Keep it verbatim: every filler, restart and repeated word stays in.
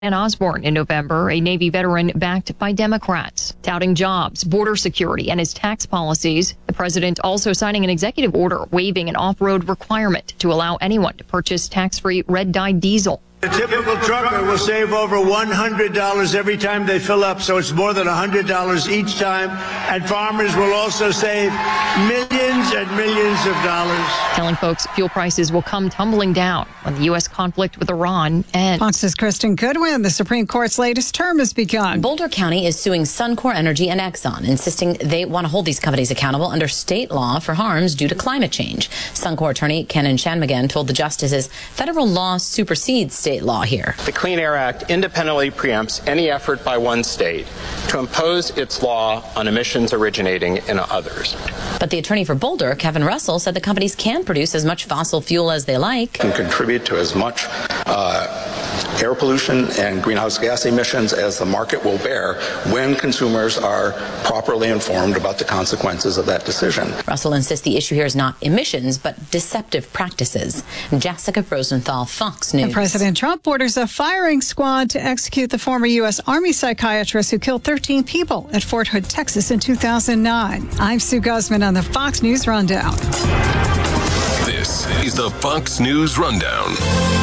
and Osborne in November, a Navy veteran backed by Democrats, touting jobs, border security, and his tax policies. The president also signing an executive order waiving an off-road requirement to allow anyone to purchase tax-free red-dyed diesel. The typical trucker will save over one hundred dollars every time they fill up, so it's more than one hundred dollars each time. And farmers will also save millions and millions of dollars. Telling folks fuel prices will come tumbling down when the U S conflict with Iran ends. Fox's Kristen Goodwin. The Supreme Court's latest term has begun. Boulder County is suing Suncor Energy and Exxon, insisting they want to hold these companies accountable under state law for harms due to climate change. Suncor attorney Kenan Shanmugam told the justices federal law supersedes state law here. The Clean Air Act independently preempts any effort by one state to impose its law on emissions originating in others. But the attorney for Boulder, Kevin Russell, said the companies can produce as much fossil fuel as they like. Can contribute to as much uh, air pollution and greenhouse gas emissions as the market will bear when consumers are properly informed about the consequences of that decision. Russell insists the issue here is not emissions, but deceptive practices. Jessica Rosenthal, Fox News. And President Trump orders a firing squad to execute the former U S Army psychiatrist who killed thirteen people at Fort Hood, Texas in two thousand nine. I'm Sue Guzman on the Fox News Rundown. This is the Fox News Rundown.